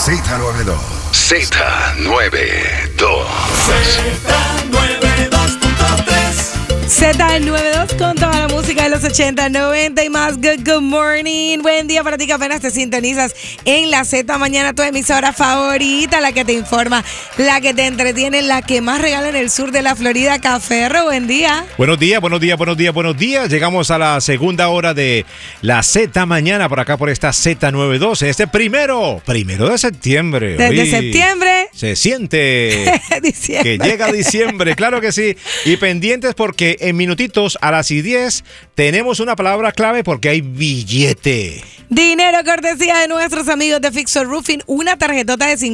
Z92. Z92 con toda la música de los 80, 90 y más. Good morning. Buen día para ti que apenas te sintonizas en la Z Mañana, tu emisora favorita, la que te informa, la que te entretiene, la que más regala en el sur de la Florida. Caferro, buen día. Buenos días. Llegamos a la segunda hora de la Z Mañana por acá por esta Z92. Este primero de septiembre. Desde Uy, septiembre. se siente que llega diciembre, claro que sí. Y pendientes porque en minutitos a las 10 tenemos una palabra clave porque hay billete. Dinero cortesía de nuestros amigos de Fixer Roofing, una tarjetota de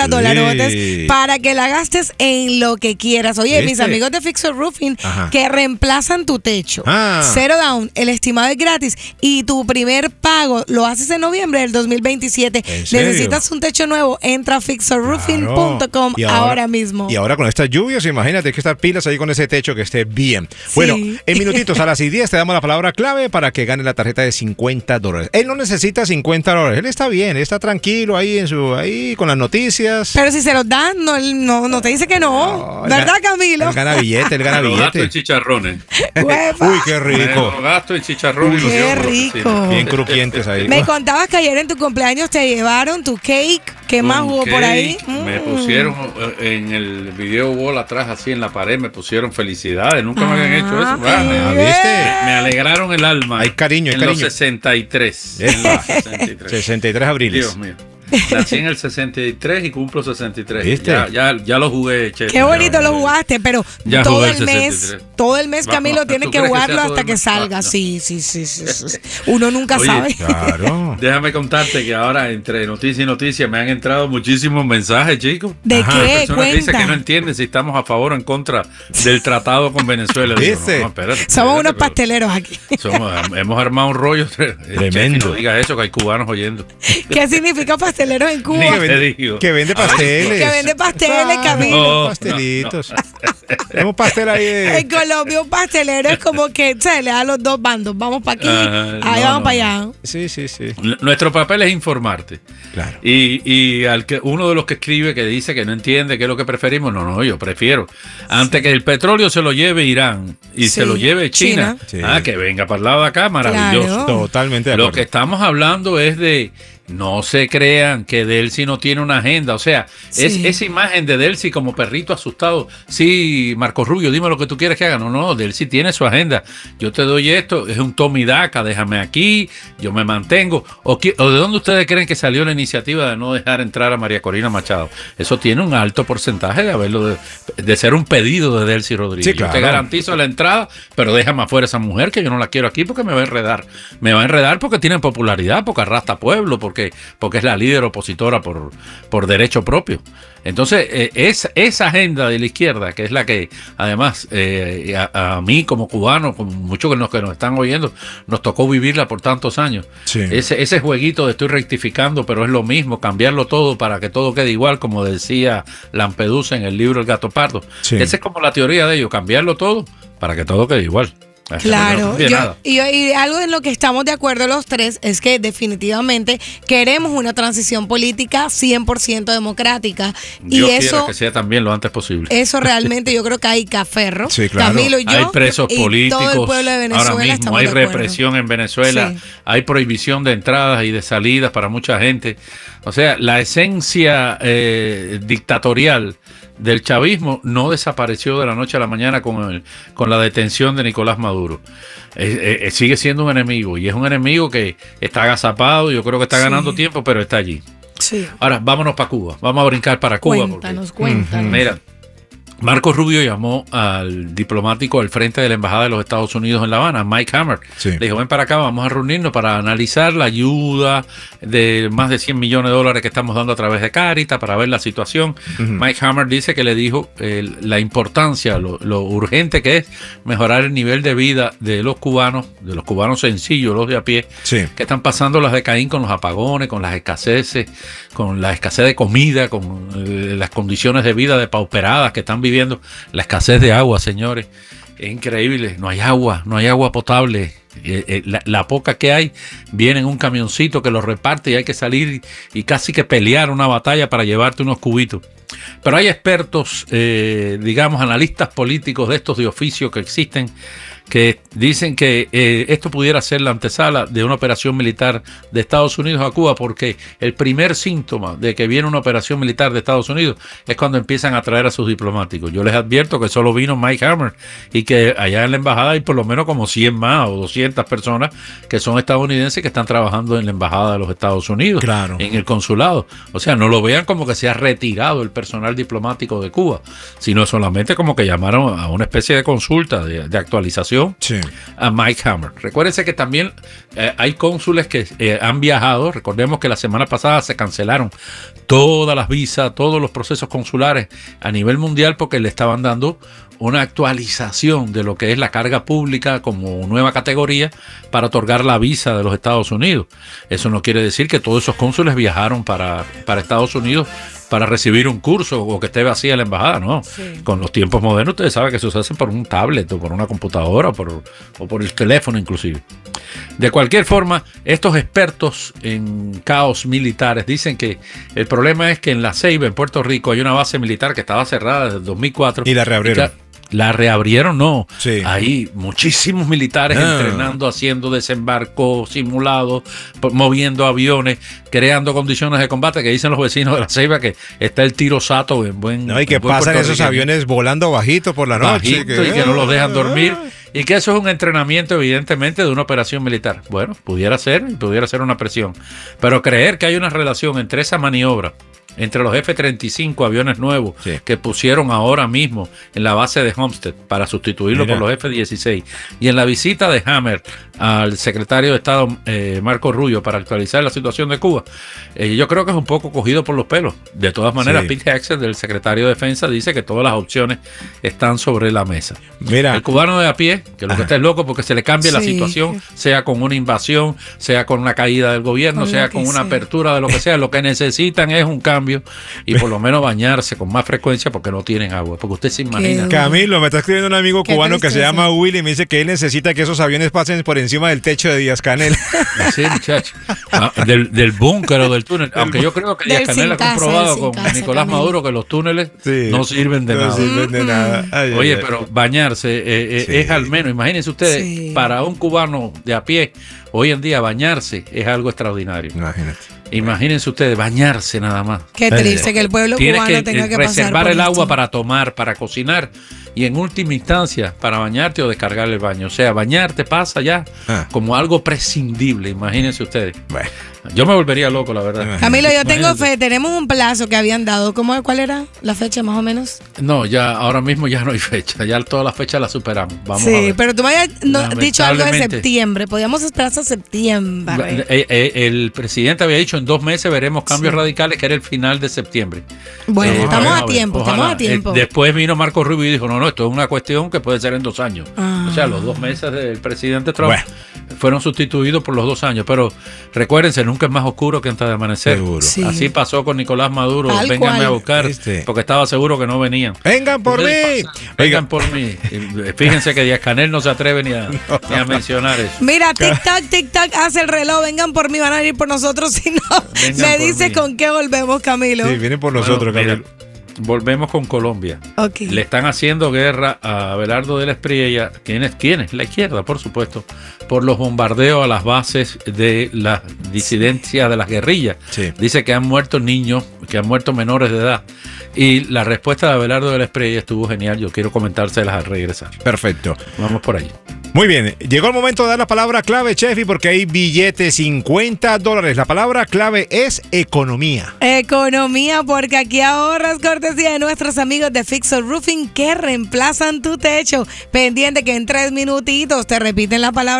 $50 para que la gastes en lo que quieras. Oye, mis amigos de Fixer Roofing que reemplazan tu techo. Cero down, el estimado es gratis y tu primer pago lo haces en noviembre del 2027. Necesitas un techo nuevo, entra a fixerroofing.com ahora mismo. Y ahora con estas lluvias, imagínate, hay que estar pilas ahí con ese techo que esté bien. Bueno, en minutitos a las 10 te damos la palabra clave para que gane la tarjeta de $50. Él no necesita $50, él está bien, está tranquilo ahí con las noticias. Pero si se los dan, no te dice que no. ¿Verdad, Camilo? Él gana billete. Gasto en chicharrones. Uy, qué rico. Gasto en chicharrones. Qué rico. Bien crujientes ahí. Me contabas que ayer en tu cumpleaños te llevaron tu cake. ¿Qué más hubo por ahí? Me pusieron en el video wall atrás, así en la pared, me pusieron felicidades. Nunca me habían hecho eso. ¿Viste? Me alegraron el alma. Hay cariño, en los 63. En los 63. 63 abriles. Dios mío. Nací en el 63 y cumplo 63. ¿Viste? Ya lo jugué, che. Qué bonito lo jugaste, pero ya todo el mes, Camilo, tienes que jugarlo hasta que salga. Sí. Uno nunca sabe. Claro. Déjame contarte que ahora entre noticia y noticia me han entrado muchísimos mensajes, chicos. ¿De qué? Personas que dicen que no entienden si estamos a favor o en contra del tratado con Venezuela. Digo, espérate, somos unos pasteleros aquí. Hemos armado un rollo tremendo. No digas eso, que hay cubanos oyendo. ¿Qué significa pasteleros en Cuba? Que vende pasteles. Que vende pasteles, Camilo. Pastelitos. Tenemos pastel ahí. En Colombia un pastelero es como que se le da a los dos bandos. Vamos para aquí, vamos para allá. Sí. Nuestro papel es informarte. Claro. Y uno de los que escribe que dice que no entiende qué es lo que preferimos, yo prefiero. Antes que el petróleo se lo lleve Irán y se lo lleve China. Que venga para el lado de acá, maravilloso. Claro. Totalmente de acuerdo. Lo que estamos hablando es de no se crean que Delcy no tiene una agenda. O sea, es esa imagen de Delcy como perrito asustado. Sí, Marco Rubio, dime lo que tú quieres que haga. No, Delcy tiene su agenda. Yo te doy esto, es un toma y daca, déjame aquí, yo me mantengo. ¿O de dónde ustedes creen que salió la iniciativa de no dejar entrar a María Corina Machado? Eso tiene un alto porcentaje de ser un pedido de Delcy Rodríguez. Sí, claro. Yo te garantizo la entrada, pero déjame afuera esa mujer que yo no la quiero aquí porque me va a enredar. Me va a enredar porque tiene popularidad, porque arrastra pueblo, porque es la líder opositora por derecho propio. Entonces, esa agenda de la izquierda, que es la que, además, a mí como cubano, como muchos que nos están oyendo, nos tocó vivirla por tantos años. Sí. Ese jueguito de estoy rectificando, pero es lo mismo, cambiarlo todo para que todo quede igual, como decía Lampedusa en el libro El Gato Pardo. Sí. Esa es como la teoría de ellos, cambiarlo todo para que todo quede igual. Claro, y algo en lo que estamos de acuerdo los tres es que definitivamente queremos una transición política 100% democrática. Dios y eso que sea también lo antes posible. Eso realmente yo creo que hay Caferro, sí, claro. Camilo y yo. Hay presos y políticos. Todo el pueblo de Venezuela. Ahora mismo hay represión en Venezuela. Sí. Hay prohibición de entradas y de salidas para mucha gente. O sea, la esencia dictatorial del chavismo no desapareció de la noche a la mañana con la detención de Nicolás Maduro. Sigue siendo un enemigo y es un enemigo que está agazapado. Yo creo que está ganando tiempo, pero está allí. Sí. Ahora, vámonos para Cuba. Vamos a brincar para Cuba. Cuéntanos. Mira, Marco Rubio llamó al diplomático al frente de la Embajada de los Estados Unidos en La Habana, Mike Hammer. Sí. Le dijo, ven para acá, vamos a reunirnos para analizar la ayuda de más de $100 millones que estamos dando a través de Cáritas para ver la situación. Mike Hammer dice que le dijo la importancia, lo urgente que es mejorar el nivel de vida de los cubanos sencillos, los de a pie, que están pasando las de Caín con los apagones, con las escaseces, con la escasez de comida, con las condiciones de vida depauperadas que están viviendo, la escasez de agua, señores. Es increíble, no hay agua potable. La poca que hay viene en un camioncito que lo reparte y hay que salir y casi que pelear una batalla para llevarte unos cubitos. Pero hay expertos, digamos, analistas políticos de estos de oficio que existen, que dicen que esto pudiera ser la antesala de una operación militar de Estados Unidos a Cuba, porque el primer síntoma de que viene una operación militar de Estados Unidos es cuando empiezan a traer a sus diplomáticos. Yo les advierto que solo vino Mike Hammer y que allá en la embajada hay por lo menos como 100 más o 200 personas que son estadounidenses que están trabajando en la embajada de los Estados Unidos, claro, en el consulado. O sea, no lo vean como que se ha retirado el personal diplomático de Cuba, sino solamente como que llamaron a una especie de consulta, de actualización, sí, a Mike Hammer. Recuérdense que también hay cónsules que han viajado. Recordemos que la semana pasada se cancelaron todas las visas, todos los procesos consulares a nivel mundial porque le estaban dando una actualización de lo que es la carga pública como nueva categoría para otorgar la visa de los Estados Unidos. Eso no quiere decir que todos esos cónsules viajaron para Estados Unidos para recibir un curso o que esté vacía la embajada, no. Sí. Con los tiempos modernos ustedes saben que eso se hace por un tablet o por una computadora o por el teléfono inclusive. De cualquier forma, estos expertos en caos militares dicen que el problema es que en La Ceiba, en Puerto Rico, hay una base militar que estaba cerrada desde el 2004. Y la reabrieron. La reabrieron, no. Sí. Hay muchísimos militares entrenando, haciendo desembarcos simulados, moviendo aviones, creando condiciones de combate, que dicen los vecinos de La Ceiba que está el tiro sato en buen. No, y que pasan esos aviones volando bajito por la noche. Y que no los dejan dormir. Y que eso es un entrenamiento, evidentemente, de una operación militar. Bueno, pudiera ser una presión. Pero creer que hay una relación entre esa maniobra, entre los F-35 aviones nuevos que pusieron ahora mismo en la base de Homestead para sustituirlo por los F-16 y en la visita de Hammer al secretario de Estado Marco Rubio para actualizar la situación de Cuba, yo creo que es un poco cogido por los pelos. De todas maneras, Pete Hegseth, del secretario de Defensa, dice que todas las opciones están sobre la mesa. El cubano de a pie, que lo que está es loco porque se le cambia la situación, sea con una invasión, sea con una caída del gobierno, sea con una apertura de lo que sea, lo que necesitan es un cambio y por lo menos bañarse con más frecuencia porque no tienen agua, porque usted se imagina. Camilo, me está escribiendo un amigo cubano que se llama Willy y me dice que él necesita que esos aviones pasen por encima del techo de Díaz Canel. Sí, muchacho. Del búnker o del túnel, aunque yo creo que Díaz Canel ha comprobado con Nicolás Maduro que los túneles no sirven de nada. No sirven de nada. Oye, pero bañarse es al menos, imagínense ustedes, para un cubano de a pie, hoy en día bañarse es algo extraordinario. Imagínense ustedes, bañarse nada más. Qué triste que el pueblo cubano tenga que reservar el agua para tomar, para cocinar y en última instancia para bañarte o descargar el baño. O sea, bañarte pasa ya como algo prescindible, imagínense ustedes. Bueno. Yo me volvería loco, la verdad. Camilo, yo tengo fe, tenemos un plazo que habían dado. ¿Cuál era la fecha más o menos? No, ya ahora mismo ya no hay fecha, ya todas las fechas las superamos. Vamos a ver. Pero tú me habías dicho algo de septiembre, podíamos esperar hasta septiembre. El presidente había dicho en 2 meses veremos cambios radicales, que era el final de septiembre. Bueno, estamos a tiempo. Después vino Marco Rubio y dijo, no, esto es una cuestión que puede ser en 2 años. O sea, los 2 meses del presidente Trump fueron sustituidos por los 2 años, pero recuérdense, nunca es más oscuro que antes de amanecer. Así pasó con Nicolás Maduro. Vénganme a buscar, porque estaba seguro que no venían. ¡Vengan por mí! Vengan por mí. Fíjense que Díaz Canel no se atreve ni a mencionar eso. Mira, tic-tac, hace el reloj. Vengan por mí, van a ir por nosotros. Si no, me dice con qué volvemos, Camilo. Sí, vienen por nosotros, Camilo. Volvemos con Colombia. Le están haciendo guerra a Abelardo de la Espriella. ¿Quiénes? La izquierda, por supuesto, por los bombardeos a las bases de la disidencia de las guerrillas. Dice que han muerto niños, que han muerto menores de edad. Y la respuesta de Abelardo de la Espriella estuvo genial. Yo quiero comentárselas al regresar. Perfecto. Vamos por ahí. Muy bien, llegó el momento de dar la palabra clave, Chefi, porque hay billetes, $50. La palabra clave es economía. Economía, porque aquí ahorras, cortesía de nuestros amigos de Fixer Roofing que reemplazan tu techo. Pendiente que en 3 minutitos te repiten la palabra